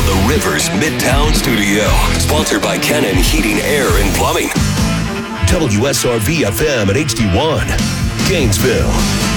the Rivers Midtown Studio. Sponsored by Cannon Heating, Air, and Plumbing. WSRV FM at HD1, Gainesville.